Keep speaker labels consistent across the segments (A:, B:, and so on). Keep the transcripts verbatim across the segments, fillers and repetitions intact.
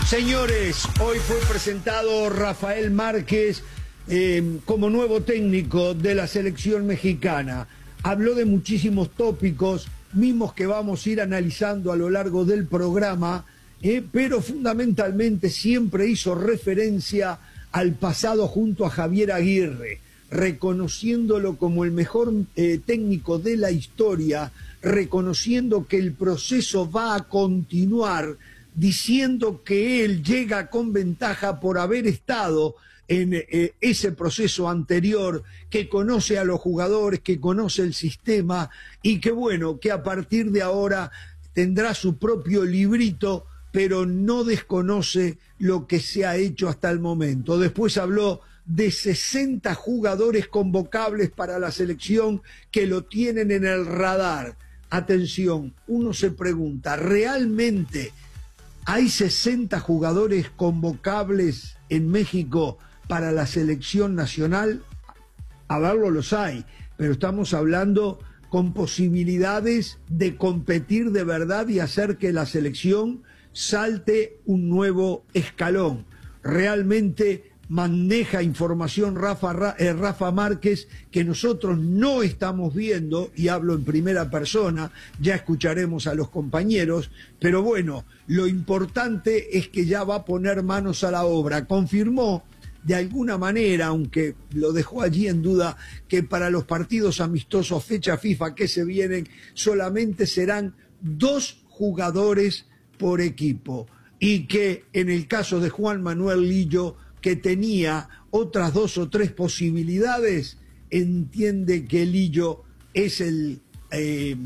A: Señores, hoy fue presentado Rafael Márquez eh, como nuevo técnico de la selección mexicana. Habló de muchísimos tópicos, mismos que vamos a ir analizando a lo largo del programa, eh, pero fundamentalmente siempre hizo referencia al pasado junto a Javier Aguirre, reconociéndolo como el mejor eh, técnico de la historia, reconociendo que el proceso va a continuar, diciendo que él llega con ventaja por haber estado en eh, ese proceso anterior, que conoce a los jugadores, que conoce el sistema y que bueno, que a partir de ahora tendrá su propio librito, pero no desconoce lo que se ha hecho hasta el momento. Después habló de sesenta jugadores convocables para la selección que lo tienen en el radar. Atención, uno se pregunta, ¿realmente hay sesenta jugadores convocables en México para la selección nacional? A verlo los hay, pero estamos hablando con posibilidades de competir de verdad y hacer que la selección salte un nuevo escalón. Realmente maneja información Rafa, eh, Rafa Márquez que nosotros no estamos viendo, y hablo en primera persona, ya escucharemos a los compañeros, pero bueno, lo importante es que ya va a poner manos a la obra. Confirmó de alguna manera, aunque lo dejó allí en duda, que para los partidos amistosos fecha FIFA que se vienen solamente serán dos jugadores por equipo, y que en el caso de Juan Manuel Lillo, que tenía otras dos o tres posibilidades, entiende que Lillo es el eh,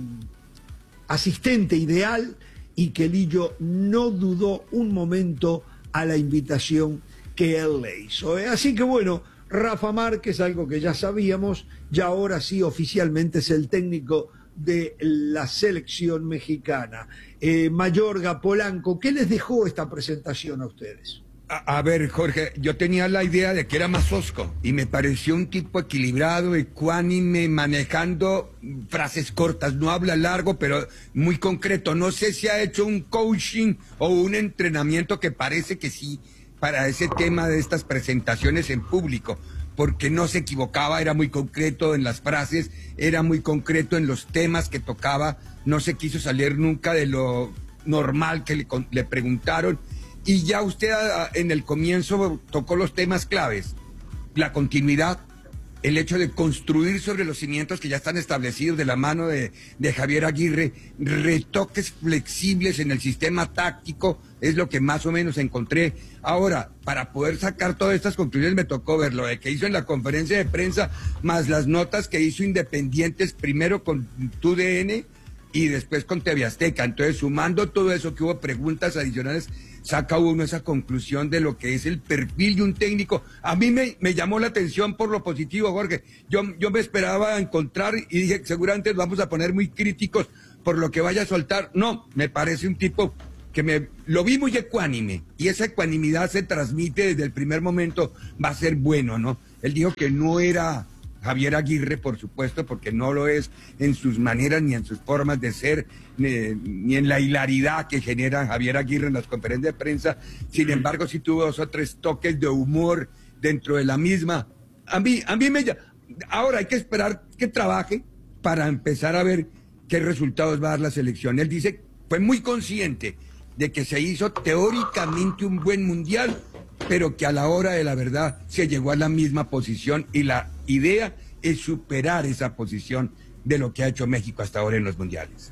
A: asistente ideal y que Lillo no dudó un momento a la invitación que él le hizo. Así que bueno, Rafa Márquez, algo que ya sabíamos, ya ahora sí oficialmente es el técnico de la selección mexicana. Eh, Mayorga, Polanco, ¿qué les dejó esta presentación a ustedes?
B: A, a ver, Jorge, yo tenía la idea de que era más hosco y me pareció un tipo equilibrado, ecuánime, manejando frases cortas, no habla largo, pero muy concreto. No sé si ha hecho un coaching o un entrenamiento, que parece que sí, para ese tema de estas presentaciones en público, porque no se equivocaba, era muy concreto en las frases, era muy concreto en los temas que tocaba, no se quiso salir nunca de lo normal que le, le preguntaron. Y ya usted a, en el comienzo tocó los temas claves, la continuidad, el hecho de construir sobre los cimientos que ya están establecidos de la mano de, de Javier Aguirre, retoques flexibles en el sistema táctico, es lo que más o menos encontré. Ahora, para poder sacar todas estas conclusiones me tocó ver lo de que hizo en la conferencia de prensa, más las notas que hizo Independientes, primero con T U D N y después con T V Azteca. Entonces, sumando todo eso, que hubo preguntas adicionales, saca uno esa conclusión de lo que es el perfil de un técnico. A mí me, me llamó la atención por lo positivo, Jorge. Yo, yo me esperaba encontrar y dije, seguramente nos vamos a poner muy críticos por lo que vaya a soltar. No, me parece un tipo que me lo vi muy ecuánime, y esa ecuanimidad se transmite desde el primer momento, va a ser bueno, ¿no? Él dijo que no era Javier Aguirre, por supuesto, porque no lo es en sus maneras ni en sus formas de ser, ni, ni en la hilaridad que genera Javier Aguirre en las conferencias de prensa. Sin embargo, sí tuvo dos o tres toques de humor dentro de la misma. A mí, a mí me... Ahora hay que esperar que trabaje para empezar a ver qué resultados va a dar la selección. Él dice, fue muy consciente de que se hizo teóricamente un buen mundial, pero que a la hora de la verdad se llegó a la misma posición, y la idea es superar esa posición de lo que ha hecho México hasta ahora en los mundiales.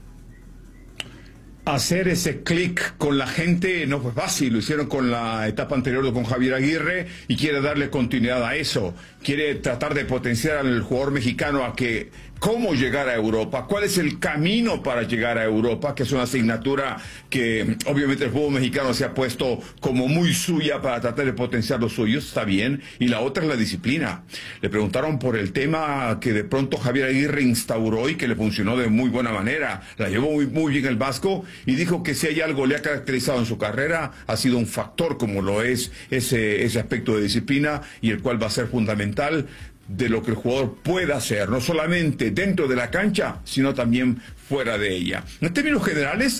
C: Hacer ese clic con la gente no fue fácil, lo hicieron con la etapa anterior con Javier Aguirre y quiere darle continuidad a eso, quiere tratar de potenciar al jugador mexicano a que cómo llegar a Europa, cuál es el camino para llegar a Europa, que es una asignatura que obviamente el fútbol mexicano se ha puesto como muy suya para tratar de potenciar los suyos, está bien, y la otra es la disciplina. Le preguntaron por el tema que de pronto Javier Aguirre instauró y que le funcionó de muy buena manera, la llevó muy, muy bien el Vasco, y dijo que si hay algo le ha caracterizado en su carrera, ha sido un factor como lo es ese, ese aspecto de disciplina, y el cual va a ser fundamental de lo que el jugador pueda hacer, no solamente dentro de la cancha, sino también fuera de ella. En términos generales,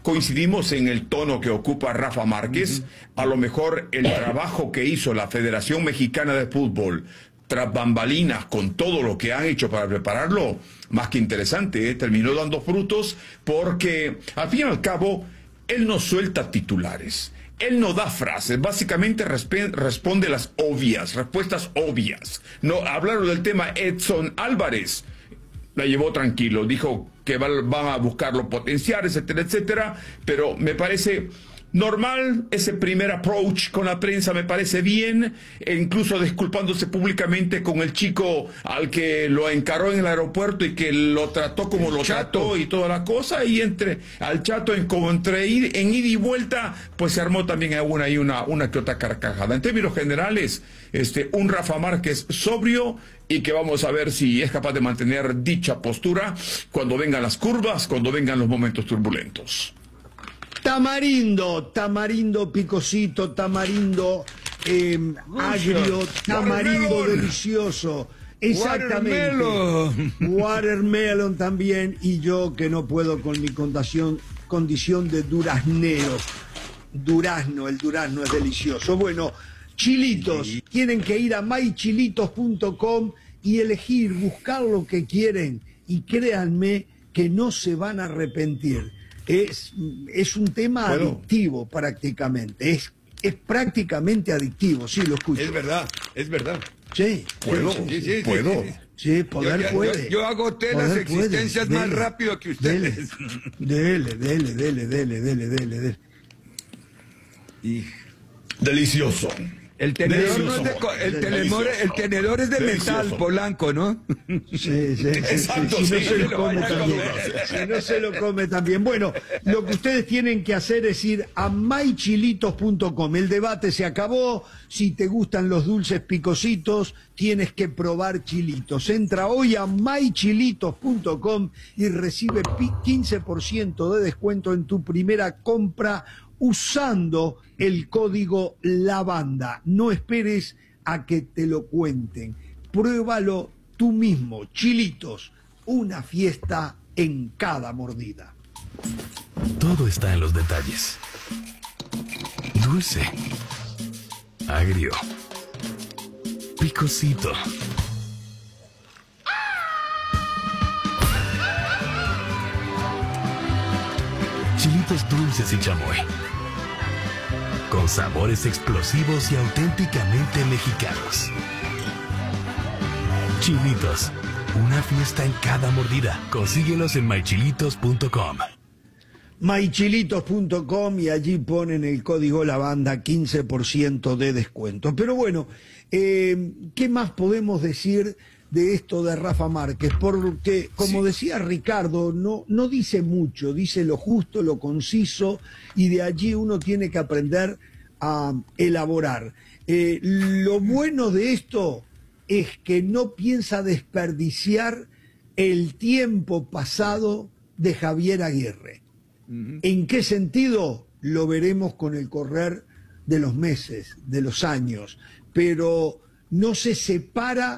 C: coincidimos en el tono que ocupa Rafa Márquez. A lo mejor el trabajo que hizo la Federación Mexicana de Fútbol tras bambalinas, con todo lo que han hecho para prepararlo, más que interesante, ¿eh? Terminó dando frutos, porque al fin y al cabo él no suelta titulares, él no da frases, básicamente resp responde las obvias, respuestas obvias. No hablaron del tema Edson Álvarez, la llevó tranquilo, dijo que van a buscarlo potenciar, etcétera, etcétera, pero me parece normal ese primer approach con la prensa, me parece bien, e incluso disculpándose públicamente con el chico al que lo encaró en el aeropuerto y que lo trató como el lo chato. trató y toda la cosa, y entre al Chato en como entre ir, en ida y vuelta, pues se armó también una y una, una que otra carcajada. En términos generales, este, un Rafa Márquez sobrio, y que vamos a ver si es capaz de mantener dicha postura cuando vengan las curvas, cuando vengan los momentos turbulentos.
A: Tamarindo, tamarindo picosito, tamarindo eh, agrio, tamarindo
B: Watermelon.
A: delicioso. Exactamente.
B: Watermelon.
A: Watermelon también, y yo que no puedo con mi condición, condición de duraznero. Durazno, el durazno es delicioso. Bueno, chilitos, sí. Tienen que ir a my chilitos punto com y elegir, buscar lo que quieren, y créanme que no se van a arrepentir. Es, es un tema
B: ¿Puedo?
A: adictivo prácticamente, es, es prácticamente adictivo, sí, lo escucho.
B: Es verdad, es verdad.
A: Sí,
C: ¿Puedo?
A: sí, sí,
B: Sí, sí, sí,
C: ¿Puedo?
B: sí, sí.
A: sí, poder
B: Yo, yo,
A: puede.
B: yo, yo agoté las
A: Poder puede.
B: existencias más
A: Dele,
B: rápido que ustedes.
A: Dele, dele, dele, dele, dele, dele, dele.
B: Y
C: Delicioso.
B: el tenedor, no es de,
C: Delicioso.
B: co- el, telemor- el tenedor es de
C: Delicioso.
B: metal, Polanco, ¿no?
A: Sí, sí, sí,
C: Exacto,
A: sí. Si no
C: sí,
A: se lo
C: lo
A: come
B: vaya a
A: también.
B: comer.
A: Si no se lo come también. Bueno, lo que ustedes tienen que hacer es ir a my chilitos punto com. El debate se acabó. Si te gustan los dulces picositos, tienes que probar chilitos. Entra hoy a my chilitos punto com y recibe quince por ciento de descuento en tu primera compra usando el código LAVANDA. No esperes a que te lo cuenten. Pruébalo tú mismo. Chilitos, una fiesta en cada mordida.
D: Todo está en los detalles. Dulce, agrio, picosito. Chilitos dulces y chamoy. Con sabores explosivos y auténticamente mexicanos. Chilitos, una fiesta en cada mordida. Consíguelos en my chilitos punto com.
A: my chilitos punto com, y allí ponen el código LAVANDA, quince por ciento de descuento. Pero bueno, eh, ¿qué más podemos decir de esto de Rafa Márquez? Porque, como sí. decía Ricardo, no, no dice mucho, dice lo justo, lo conciso, y de allí uno tiene que aprender a elaborar. Eh, lo bueno de esto es que no piensa desperdiciar el tiempo pasado de Javier Aguirre. Uh-huh. ¿En qué sentido? Lo veremos con el correr de los meses, de los años, pero no se separa